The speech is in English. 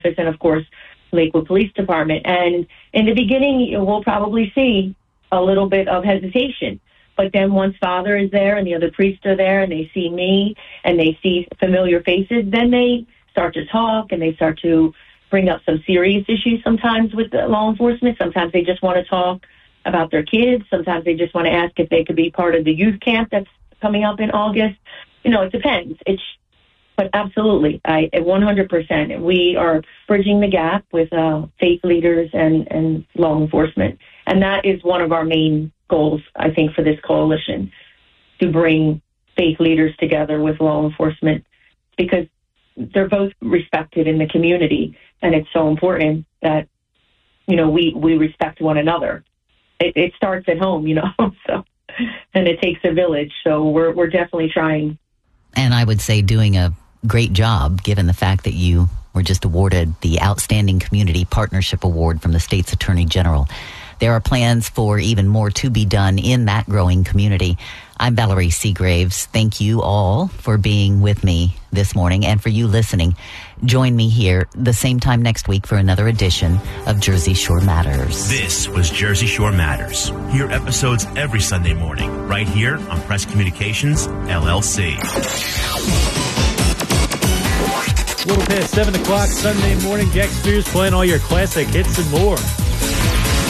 office and, of course, Lakewood Police Department. And in the beginning, we'll probably see a little bit of hesitation. But then once Father is there and the other priests are there and they see me and they see familiar faces, then they start to talk and they start to bring up some serious issues sometimes with the law enforcement. Sometimes they just want to talk about their kids. Sometimes they just want to ask if they could be part of the youth camp that's coming up in August. It depends. But absolutely, 100%. We are bridging the gap with faith leaders and law enforcement. And that is one of our main goals, I think, for this coalition, to bring faith leaders together with law enforcement, because they're both respected in the community. And it's so important that, we respect one another. It starts at home, so, and it takes a village. So we're definitely trying. And I would say doing a great job, given the fact that you were just awarded the Outstanding Community Partnership Award from the state's Attorney General. There are plans for even more to be done in that growing community. I'm Valerie Seagraves. Thank you all for being with me this morning and for you listening. Join me here the same time next week for another edition of Jersey Shore Matters. This was Jersey Shore Matters. Hear episodes every Sunday morning right here on Press Communications, LLC. A little past 7 o'clock Sunday morning. Jack Spears playing all your classic hits and more.